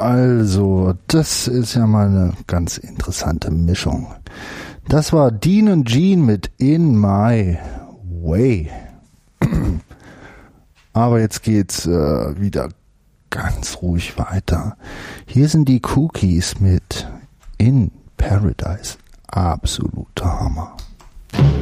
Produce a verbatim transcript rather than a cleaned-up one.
Also, das ist ja mal eine ganz interessante Mischung. Das war Dean und Gene mit In My Way. Aber jetzt geht's äh, wieder ganz ruhig weiter. Hier sind die Cookies mit In Paradise. Absoluter Hammer.